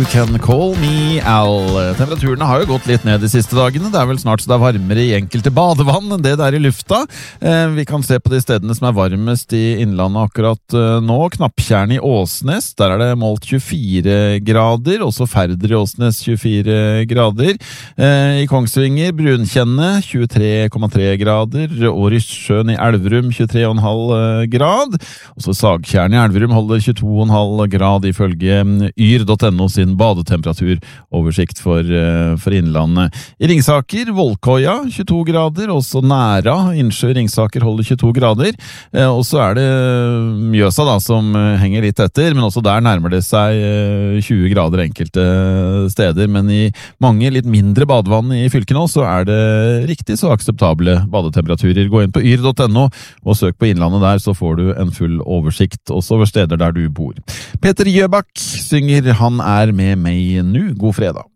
You can call me Al. Temperaturene har jo gått litt ned de siste dagene. Det er vel snart så det er varmere i enkelte badevann enn det der i lufta. Vi kan se på de stedene som er varmest i innlandet akkurat nå. Knapptjern i Åsnes, der er det målt 24 grader. Også Færder i Åsnes 24 grader. I Kongsvinger, Brunkjenne 23,3 grader. Og Ryssjøen i Elverum 23,5 grad. Også Sagtjern i Elverum holder 22,5 grad ifølge yr.no sin badetemperatur-oversikt for innlandet. I Ringsaker, Vollkoia, 22 grader, også Næra, Innsjø Ringsaker holder 22 grader, og så er det Mjøsa da, som henger litt etter, men også der nærmer det seg 20 grader enkelte steder, men i mange litt mindre badevann i fylket nå, så er det riktig så akseptable badetemperaturer. Gå inn på yr.no og søk på innlandet der, så får du en full oversikt, også over steder der du bor. Peter Gjøbakk synger Han er med meg nu. God fredag.